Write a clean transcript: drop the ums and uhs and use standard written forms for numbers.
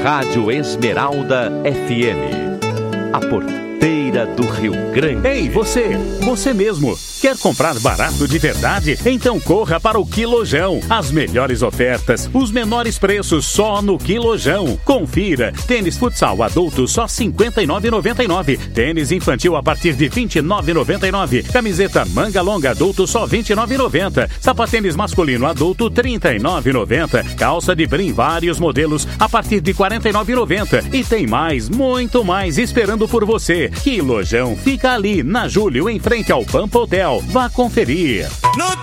Rádio Esmeralda FM. A porteira do Rio Grande. Ei, você mesmo. Quer comprar barato de verdade? Então corra para o Quilojão. As melhores ofertas, os menores preços só no Quilojão. Confira. Tênis futsal adulto só R$ 59,99. Tênis infantil a partir de R$ 29,99. Camiseta manga longa adulto só R$ 29,90. Sapatênis masculino adulto R$ 39,90. Calça de brim vários modelos a partir de R$ 49,90. E tem mais, muito mais esperando por você. Quilojão fica ali na Júlio, em frente ao Pampa Hotel. Vá conferir. No